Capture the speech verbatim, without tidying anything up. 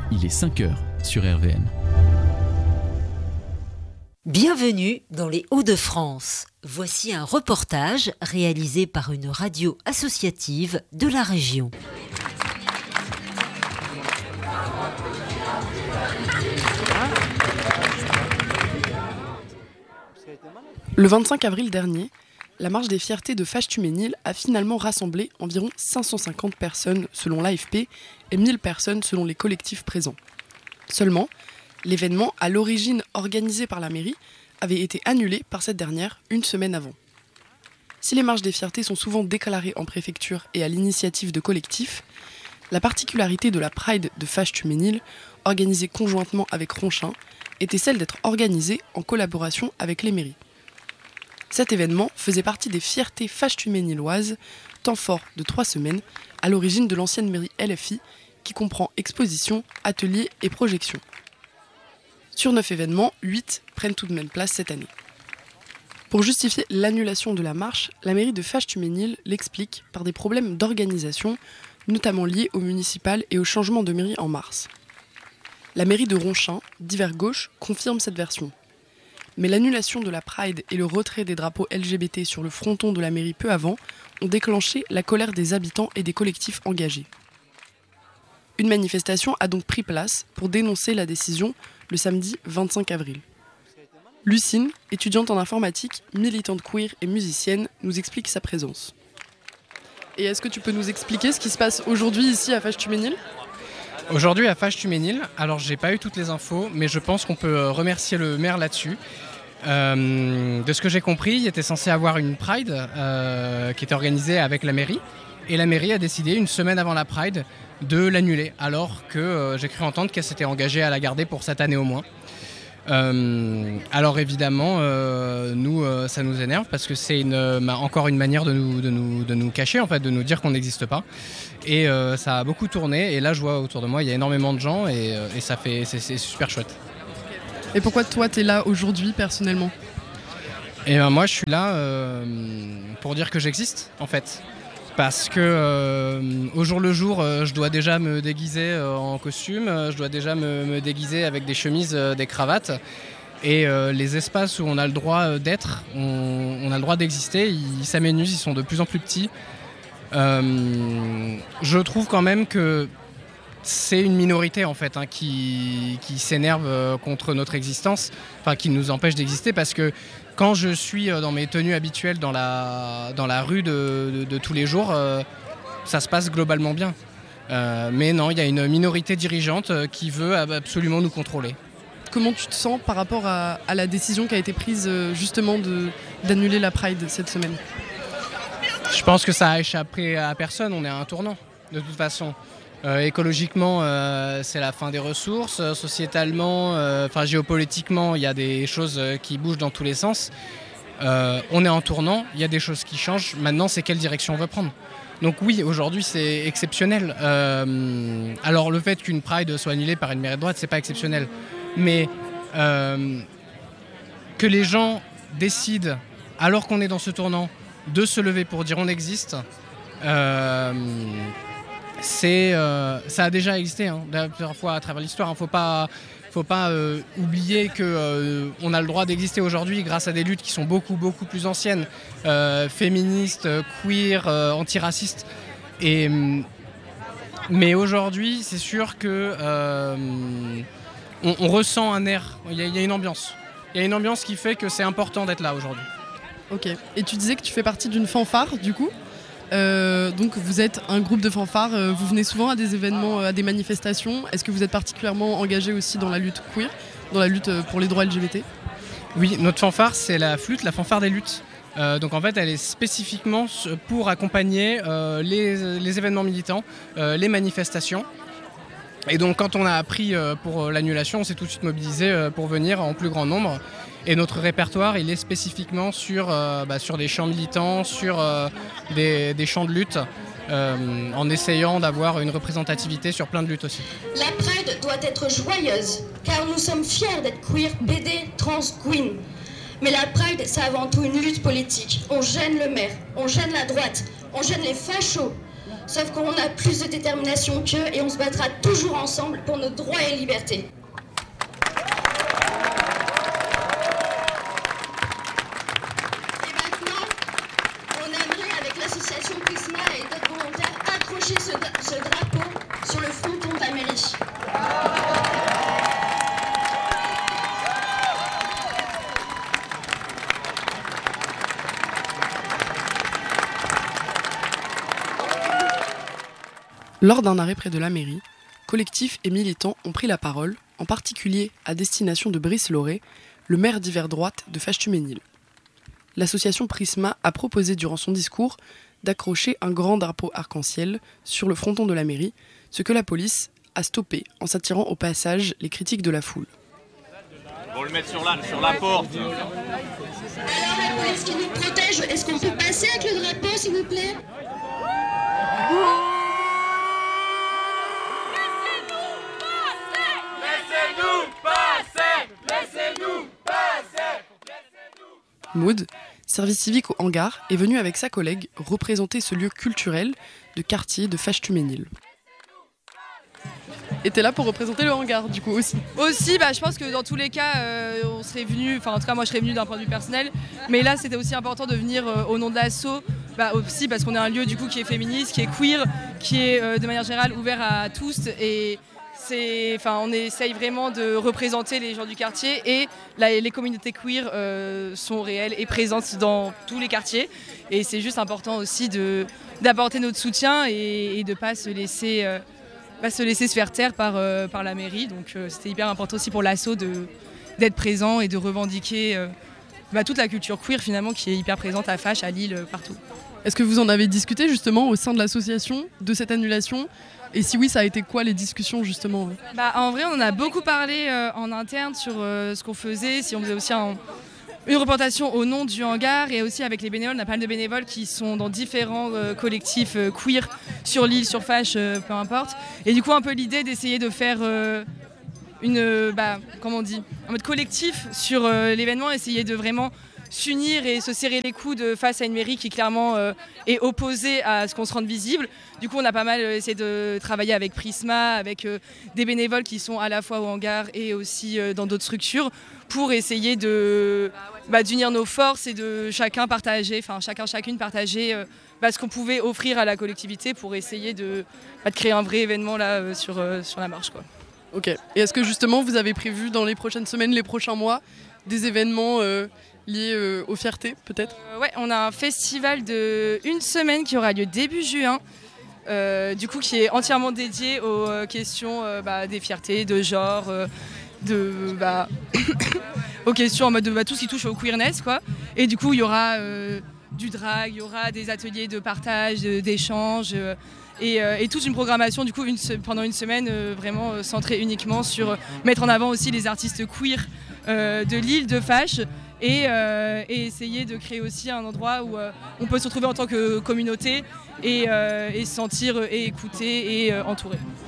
Il est cinq heures sur R V N. Bienvenue dans les Hauts-de-France. Voici un reportage réalisé par une radio associative de la région. Le vingt-cinq avril dernier, la marche des fiertés de Fâche-Tuménil a finalement rassemblé environ cinq cent cinquante personnes selon l'A F P et mille personnes selon les collectifs présents. Seulement, l'événement, à l'origine organisé par la mairie, avait été annulé par cette dernière une semaine avant. Si les marches des fiertés sont souvent déclarées en préfecture et à l'initiative de collectifs, la particularité de la Pride de Fâche-Tuménil, organisée conjointement avec Ronchin, était celle d'être organisée en collaboration avec les mairies. Cet événement faisait partie des fiertés fâche-tuméniloises, temps fort de trois semaines, à l'origine de l'ancienne mairie L F I, qui comprend expositions, ateliers et projections. Sur neuf événements, huit prennent tout de même place cette année. Pour justifier l'annulation de la marche, la mairie de Fâche-Tuménil l'explique par des problèmes d'organisation, notamment liés au municipal et au changement de mairie en mars. La mairie de Ronchin, divers gauche, confirme cette version. Mais l'annulation de la Pride et le retrait des drapeaux L G B T sur le fronton de la mairie peu avant ont déclenché la colère des habitants et des collectifs engagés. Une manifestation a donc pris place pour dénoncer la décision le samedi vingt-cinq avril. Lucine, étudiante en informatique, militante queer et musicienne, nous explique sa présence. Et est-ce que tu peux nous expliquer ce qui se passe aujourd'hui ici à Fâche-Tuménil ? Aujourd'hui à Fâche-Tuménil, alors j'ai pas eu toutes les infos, mais je pense qu'on peut remercier le maire là-dessus. Euh, de ce que j'ai compris, il était censé avoir une Pride euh, qui était organisée avec la mairie, et la mairie a décidé une semaine avant la Pride de l'annuler, alors que euh, j'ai cru entendre qu'elle s'était engagée à la garder pour cette année au moins. Euh, alors évidemment, euh, nous, euh, ça nous énerve parce que c'est une, euh, encore une manière de nous, de, nous, de nous cacher, en fait, de nous dire qu'on n'existe pas. Et euh, ça a beaucoup tourné. Et là, je vois autour de moi, il y a énormément de gens et, euh, et ça fait, c'est, c'est super chouette. Et pourquoi toi, t'es là aujourd'hui personnellement ? Et ben moi, je suis là euh, pour dire que j'existe, en fait. Parce que euh, au jour le jour, euh, je dois déjà me déguiser euh, en costume, euh, je dois déjà me, me déguiser avec des chemises, euh, des cravates. Et euh, les espaces où on a le droit d'être, on, on a le droit d'exister, ils, ils s'aménusent, ils sont de plus en plus petits. Euh, je trouve quand même que c'est une minorité en fait hein, qui, qui s'énerve contre notre existence, enfin qui nous empêche d'exister parce que quand je suis dans mes tenues habituelles dans la, dans la rue de, de, de tous les jours, euh, ça se passe globalement bien. Euh, mais non, il y a une minorité dirigeante qui veut absolument nous contrôler. Comment tu te sens par rapport à, à la décision qui a été prise justement de, d'annuler la Pride cette semaine ? Je pense que ça a échappé à personne, on est à un tournant de toute façon. Euh, écologiquement, euh, c'est la fin des ressources. Euh, sociétalement, euh, enfin géopolitiquement, il y a des choses qui bougent dans tous les sens. Euh, on est en tournant, il y a des choses qui changent. Maintenant, c'est quelle direction on veut prendre. Donc oui, aujourd'hui, c'est exceptionnel. Euh, alors le fait qu'une Pride soit annulée par une mairie de droite, c'est pas exceptionnel. Mais euh, que les gens décident, alors qu'on est dans ce tournant, de se lever pour dire on existe. Euh, C'est, euh, ça a déjà existé hein, plusieurs fois à travers l'histoire. Il ne faut pas, faut pas euh, oublier qu'on euh, a le droit d'exister aujourd'hui grâce à des luttes qui sont beaucoup, beaucoup plus anciennes, euh, féministes, queer, euh, antiracistes. Et, mais aujourd'hui, c'est sûr qu'on euh, on, on ressent un air, il y, y a une ambiance. Il y a une ambiance qui fait que c'est important d'être là aujourd'hui. Ok. Et tu disais que tu fais partie d'une fanfare, du coup ? Euh, donc vous êtes un groupe de fanfare, euh, vous venez souvent à des événements, à des manifestations. Est-ce que vous êtes particulièrement engagé aussi dans la lutte queer, dans la lutte pour les droits L G B T ? Oui, notre fanfare c'est la flûte, la fanfare des luttes. Euh, donc en fait elle est spécifiquement pour accompagner euh, les, les événements militants, euh, les manifestations. Et donc quand on a appris euh, pour l'annulation, on s'est tout de suite mobilisé euh, pour venir en plus grand nombre. Et notre répertoire, il est spécifiquement sur, euh, bah, sur des chants militants, sur euh, des, des chants de lutte, euh, en essayant d'avoir une représentativité sur plein de luttes aussi. La Pride doit être joyeuse, car nous sommes fiers d'être queer, B D, trans, queen. Mais la Pride, c'est avant tout une lutte politique. On gêne le maire, on gêne la droite, on gêne les fachos. Sauf qu'on a plus de détermination qu'eux et on se battra toujours ensemble pour nos droits et libertés. Et maintenant, on aimerait, avec l'association Prisma et d'autres volontaires, accrocher ce, ce drapeau sur le fronton de la mairie. Lors d'un arrêt près de la mairie, collectifs et militants ont pris la parole, en particulier à destination de Brice Lauré, le maire d'hiver droite de Fâche-Tuménil. L'association Prisma a proposé durant son discours d'accrocher un grand drapeau arc-en-ciel sur le fronton de la mairie, ce que la police a stoppé en s'attirant au passage les critiques de la foule. On va le mettre sur la, sur la porte. Alors la police qui nous protège, est-ce qu'on peut passer avec le drapeau s'il vous plaît ? Maud, service civique au hangar, est venue avec sa collègue représenter ce lieu culturel de quartier de Fâche-Tuménil. Et t'es là pour représenter le hangar, du coup, aussi. Aussi, bah, je pense que dans tous les cas, euh, on serait venu, enfin en tout cas moi je serais venue d'un point de vue personnel, mais là c'était aussi important de venir euh, au nom de l'asso, bah, aussi parce qu'on est un lieu du coup qui est féministe, qui est queer, qui est euh, de manière générale ouvert à tous et c'est, enfin, on essaye vraiment de représenter les gens du quartier et la, les communautés queer euh, sont réelles et présentes dans tous les quartiers et c'est juste important aussi de, d'apporter notre soutien et, et de ne pas se laisser... Euh, Va se laisser se faire taire par, euh, par la mairie. Donc euh, c'était hyper important aussi pour l'asso de, d'être présent et de revendiquer euh, bah, toute la culture queer finalement qui est hyper présente à Fâche, à Lille, euh, partout. Est-ce que vous en avez discuté justement au sein de l'association de cette annulation ? Et si oui, ça a été quoi les discussions justement ? Bah, en vrai, on en a beaucoup parlé euh, en interne sur euh, ce qu'on faisait, si on faisait aussi un... une représentation au nom du hangar et aussi avec les bénévoles. On a pas mal de bénévoles qui sont dans différents euh, collectifs euh, queer sur l'île, sur Fâche, euh, peu importe. Et du coup, un peu l'idée d'essayer de faire euh, une, euh, bah, comment on dit, un mode collectif sur euh, l'événement, essayer de vraiment s'unir et se serrer les coudes face à une mairie qui clairement euh, est opposée à ce qu'on se rende visible. Du coup, on a pas mal essayé de travailler avec Prisma, avec euh, des bénévoles qui sont à la fois au hangar et aussi euh, dans d'autres structures pour essayer de, bah, d'unir nos forces et de chacun partager, enfin chacun chacune partager euh, bah, ce qu'on pouvait offrir à la collectivité pour essayer de, bah, de créer un vrai événement là euh, sur, euh, sur la marche, quoi. Ok. Et est-ce que justement vous avez prévu dans les prochaines semaines, les prochains mois, des événements euh, liés euh, aux fiertés peut-être ? euh, Ouais, on a un festival de une semaine qui aura lieu début juin. Euh, du coup, qui est entièrement dédié aux euh, questions euh, bah, des fiertés, de genre, euh, de, bah, aux questions en mode de bah, tout ce qui touche au queerness, quoi. Et du coup, il y aura euh, du drag, il y aura des ateliers de partage, de, d'échange, euh, et, euh, et toute une programmation du coup une, pendant une semaine euh, vraiment euh, centrée uniquement sur euh, mettre en avant aussi les artistes queer euh, de l'île de Fâche. Et, euh, et essayer de créer aussi un endroit où euh, on peut se retrouver en tant que communauté et, euh, et se sentir et écouté et euh, entouré.